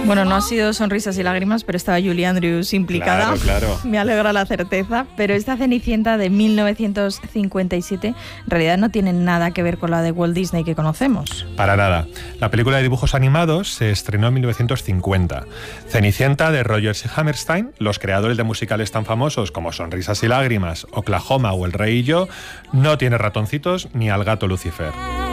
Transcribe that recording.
Bueno, no ha sido Sonrisas y Lágrimas, pero estaba Julie Andrews implicada. Claro. Me alegra la certeza. Pero esta Cenicienta de 1957 en realidad no tiene nada que ver con la de Walt Disney que conocemos. Para nada. La película de dibujos animados se estrenó en 1950. Cenicienta, de Rodgers y Hammerstein, los creadores de musicales tan famosos como Sonrisas y Lágrimas, Oklahoma o El Rey y yo, no tiene ratoncitos ni al gato Lucifer.